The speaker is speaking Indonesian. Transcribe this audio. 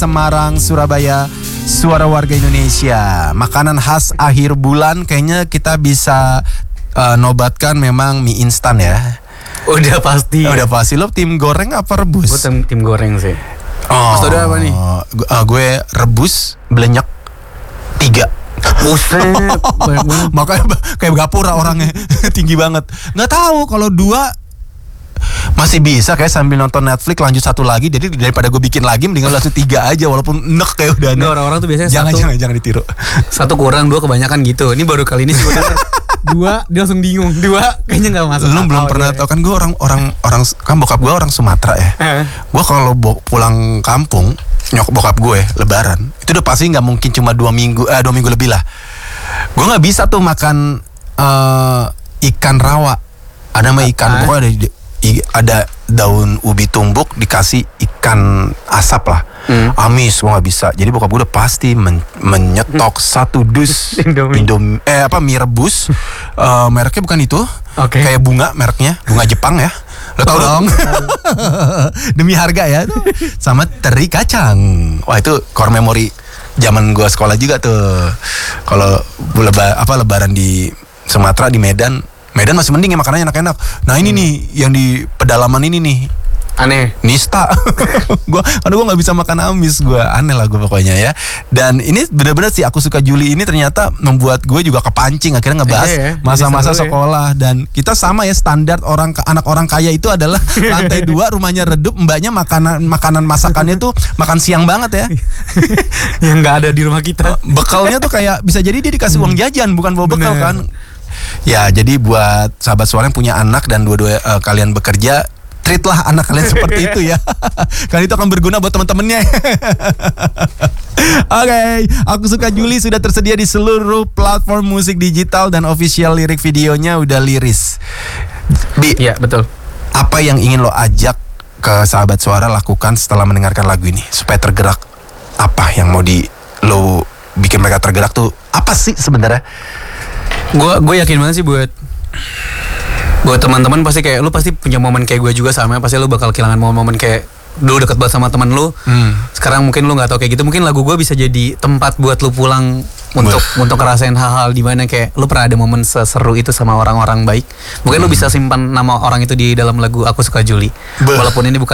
Semarang, Surabaya, suara warga Indonesia. Makanan khas akhir bulan kayaknya kita bisa nobatkan memang mie instan ya. Udah pasti. Udah pasti. Lo tim goreng apa rebus? Gue tim goreng sih. Oh, Mas Dodo apa nih? Gue rebus belenyek 3. Buset, banyak banget. Makanya kayak gapura orangnya. Tinggi banget. Nggak tahu kalau 2 masih bisa kayak sambil nonton Netflix lanjut 1 lagi. Jadi daripada gue bikin lagi mendingan langsung 3 aja walaupun enek kayak udah. Nggak, orang-orang tuh biasanya jangan ditiru. 1 kurang 2 kebanyakan gitu. Ini baru kali ini sih gue denger 2 dia langsung bingung. 2 kayaknya nggak masuk. Lu belum pernah tahu kan gue orang kan bokap gue orang Sumatera ya. Gue kalau pulang kampung bokap gue Lebaran itu udah pasti nggak mungkin cuma 2 minggu lebih lah. Gue nggak bisa tuh makan ikan rawa. Ada mah ikan pokoknya ada daun ubi tumbuk dikasih ikan asap lah. Amis gue nggak bisa. Jadi bokap gue udah pasti menyetok 1 dus Indomie mie rebus. Mereknya bukan itu. Kayak bunga mereknya, bunga Jepang ya. Lo tau dong. Demi harga ya. Sama teri kacang. Wah itu core memory zaman gue sekolah juga tuh. Kalau lebaran di Sumatera, di Medan masih mending ya makanannya enak-enak. Nah ini nih yang di pedalaman ini nih aneh, nista. Karena gue nggak bisa makan amis, gue aneh lah gue pokoknya ya. Dan ini benar-benar sih Aku Suka Juli ini ternyata membuat gue juga kepancing akhirnya ngebahas masa-masa sekolah. Dan kita sama ya, standar anak orang kaya itu adalah lantai 2 rumahnya redup, mbaknya makanan masakannya tuh makan siang banget ya. yang nggak ada di rumah kita. Bekalnya tuh kayak bisa jadi dia dikasih uang jajan bukan bawa bekal kan. Ya jadi buat sahabat suara yang punya anak dan dua-dua kalian bekerja, treatlah anak kalian seperti itu ya. Karena itu akan berguna buat teman-temannya. Oke, Aku Suka Juli sudah tersedia di seluruh platform musik digital dan official lirik videonya udah liris. Iya betul. Apa yang ingin lo ajak ke sahabat suara lakukan setelah mendengarkan lagu ini supaya tergerak? Apa yang mau lo bikin mereka tergerak tuh apa sih sebenarnya? Gue yakin banget sih buat teman-teman pasti kayak lu pasti punya momen kayak gue juga sama. Pasti lu bakal kehilangan momen-momen kayak dulu deket banget sama teman lu. Sekarang mungkin lu nggak tahu kayak gitu. Mungkin lagu gue bisa jadi tempat buat lu pulang untuk ngerasain hal-hal di mana kayak lu pernah ada momen seseru itu sama orang-orang baik. Mungkin lu bisa simpan nama orang itu di dalam lagu Aku Suka Juli. Walaupun ini bukan